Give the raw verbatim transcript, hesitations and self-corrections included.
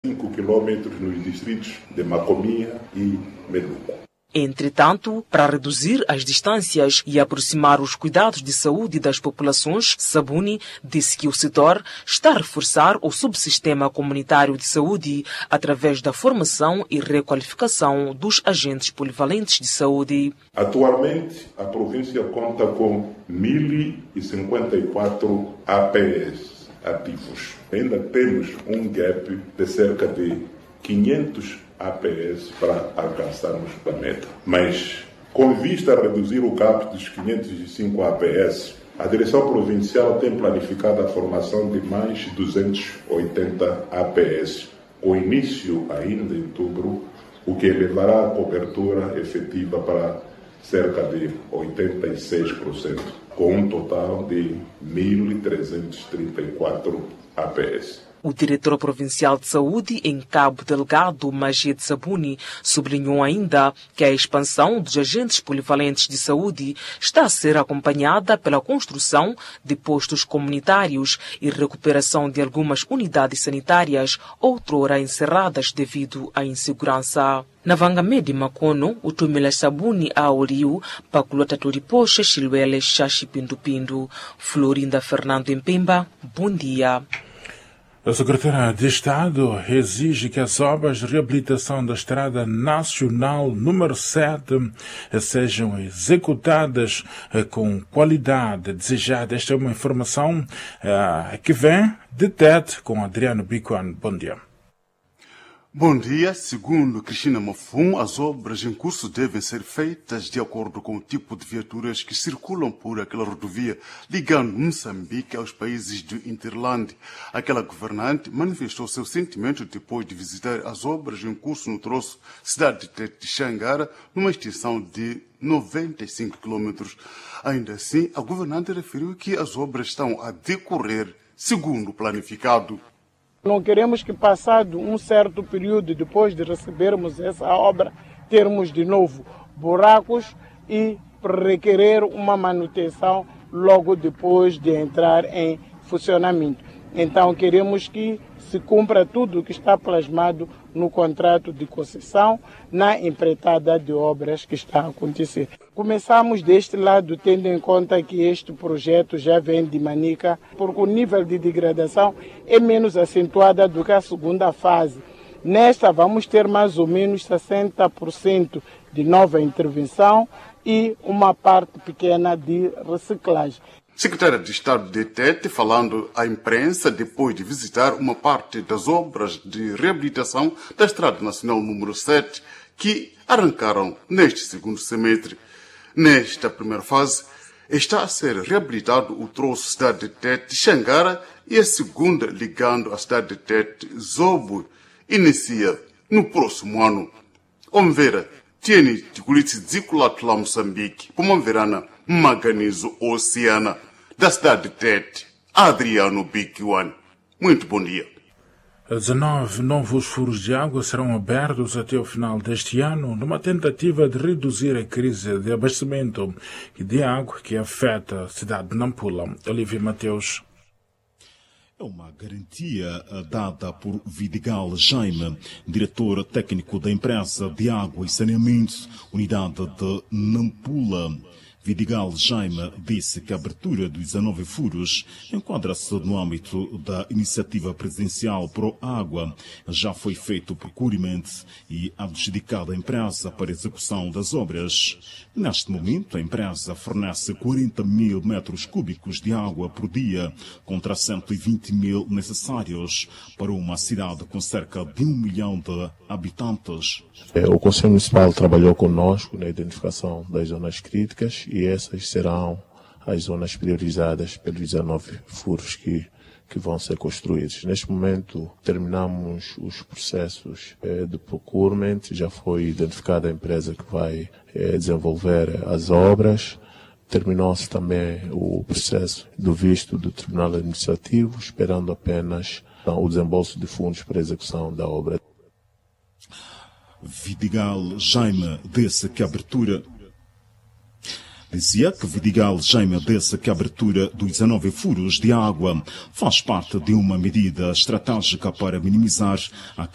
cinco quilômetros nos distritos de Macomia e Meluco. Entretanto, para reduzir as distâncias e aproximar os cuidados de saúde das populações, Sabuni disse que o setor está a reforçar o subsistema comunitário de saúde através da formação e requalificação dos agentes polivalentes de saúde. Atualmente, a província conta com mil e cinquenta e quatro A P S ativos. Ainda temos um gap de cerca de quinhentos A P S para alcançarmos a meta. Mas, com vista a reduzir o gap dos quinhentos e cinco A P S, a direção provincial tem planificado a formação de mais de duzentos e oitenta A P S, com início ainda em outubro, o que elevará a cobertura efetiva para cerca de oitenta e seis por cento, com um total de mil trezentos e trinta e quatro A P S. O diretor provincial de saúde em Cabo Delgado, Majed Sabuni, sublinhou ainda que a expansão dos agentes polivalentes de saúde está a ser acompanhada pela construção de postos comunitários e recuperação de algumas unidades sanitárias outrora encerradas devido à insegurança. Na Vangamedi Makono, o Tumila Sabuni a Oriu, Paculota Toripoxa, Chiluele, Xaxi Pindu-Pindu. Florinda Fernando Empemba, bom dia. A Secretaria de Estado exige que as obras de reabilitação da Estrada Nacional número sete sejam executadas com qualidade desejada. Esta é uma informação uh, que vem de T E T com Adriano Bicuan. Bom dia. Bom dia. Segundo Cristina Mafum, as obras em curso devem ser feitas de acordo com o tipo de viaturas que circulam por aquela rodovia, ligando Moçambique aos países do Interland. Aquela governante manifestou seu sentimento depois de visitar as obras em curso no troço cidade de Xangara, numa extensão de noventa e cinco quilômetros. Ainda assim, a governante referiu que as obras estão a decorrer segundo o planificado. Não queremos que, passado um certo período depois de recebermos essa obra, termos de novo buracos e requerer uma manutenção logo depois de entrar em funcionamento. Então, queremos que se cumpra tudo o que está plasmado no contrato de concessão, na empreitada de obras que está a acontecer. Começamos deste lado, tendo em conta que este projeto já vem de Manica, porque o nível de degradação é menos acentuado do que a segunda fase. Nesta, vamos ter mais ou menos sessenta por cento de nova intervenção e uma parte pequena de reciclagem. Secretária de Estado de Tete, falando à imprensa depois de visitar uma parte das obras de reabilitação da Estrada Nacional número sete, que arrancaram neste segundo semestre. Nesta primeira fase, está a ser reabilitado o troço cidade de Tete, Xangara, e a segunda, ligando a cidade de Tete, Zobo, inicia no próximo ano. Omvera, tiene tikulitsi dzikulato la Moçambique, Pomamverana, Maganizo Oceana, da cidade de Tete, Adriano Bicuan. Muito bom dia. dezenove novos furos de água serão abertos até o final deste ano, numa tentativa de reduzir a crise de abastecimento de água que afeta a cidade de Nampula. Olívia Mateus. É uma garantia dada por Vidigal Jaime, diretor técnico da empresa de água e saneamento, unidade de Nampula. Vidigal Jaime disse que a abertura dos dezanove furos enquadra-se no âmbito da iniciativa presidencial Pro Água. Já foi feito o procurement e adjudicada a empresa para a execução das obras. Neste momento, a empresa fornece quarenta mil metros cúbicos de água por dia, contra cento e vinte mil necessários para uma cidade com cerca de um milhão de habitantes. O Conselho Municipal trabalhou conosco na identificação das zonas críticas e essas serão as zonas priorizadas pelos dezanove furos que, que vão ser construídos. Neste momento, terminamos os processos eh, de procurement, já foi identificada a empresa que vai eh, desenvolver as obras. Terminou-se também o processo do visto do Tribunal Administrativo, esperando apenas então, o desembolso de fundos para a execução da obra. Vidigal Jaime disse que a abertura Dizia que Vidigal Jaime disse que a abertura dos dezanove furos de água faz parte de uma medida estratégica para minimizar a